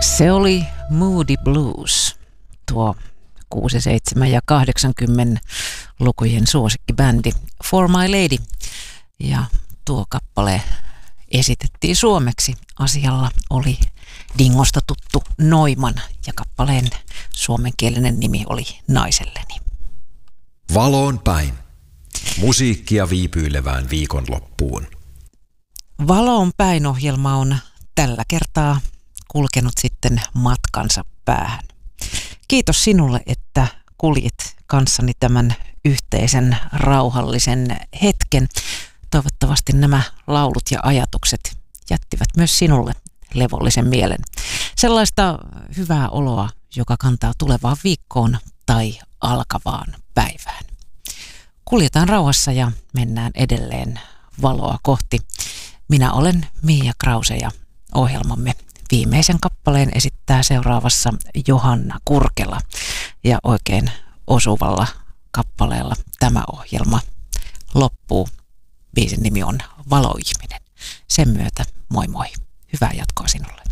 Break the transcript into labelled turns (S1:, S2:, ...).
S1: Se oli Moody Blues, tuo 6, 7 ja 80 lukujen suosikkibändi For My Lady. Ja tuo kappale esitettiin suomeksi. Asialla oli Dingosta tuttu Noiman ja kappaleen suomenkielinen nimi oli Naiselleni.
S2: Valoon päin. Musiikkia viipyilevään viikonloppuun.
S1: Valoon päin -ohjelma on tällä kertaa kulkenut sitten matkansa päähän. Kiitos sinulle, että kuljit kanssani tämän yhteisen rauhallisen hetken. Toivottavasti nämä laulut ja ajatukset jättivät myös sinulle levollisen mielen. Sellaista hyvää oloa, joka kantaa tulevaan viikkoon tai alkavaan päivään. Kuljetaan rauhassa ja mennään edelleen valoa kohti. Minä olen Miia Krause ja ohjelmamme viimeisen kappaleen esittää seuraavassa Johanna Kurkela. Ja oikein osuvalla kappaleella tämä ohjelma loppuu. Biisin nimi on Valoihminen. Sen myötä moi moi. Hyvää jatkoa sinulle.